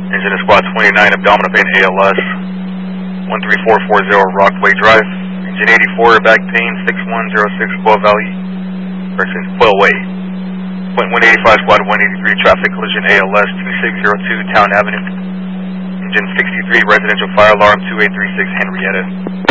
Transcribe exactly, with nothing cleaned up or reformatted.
Engine to squad twenty-nine, abdominal pain, A L S, one three four four zero Rockaway Drive. Engine eighty-four, back pain, six one zero six Quail Valley, correction, Quail Way. Point one eighty-five, squad one eighty-three, traffic collision, A L S, two six zero two Town Avenue. Engine sixty-three, residential fire alarm, two eight three six Henrietta.